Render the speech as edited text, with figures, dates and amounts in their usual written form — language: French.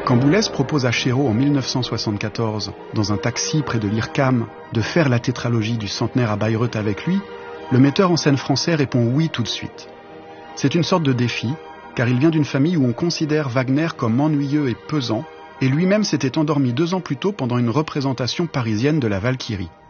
Quand Boulez propose à Chéreau en 1974, dans un taxi près de l'IRCAM, de faire la tétralogie du centenaire à Bayreuth avec lui, le metteur en scène français répond oui tout de suite. C'est une sorte de défi, car il vient d'une famille où on considère Wagner comme ennuyeux et pesant, et lui-même s'était endormi 2 ans plus tôt pendant une représentation parisienne de la Valkyrie.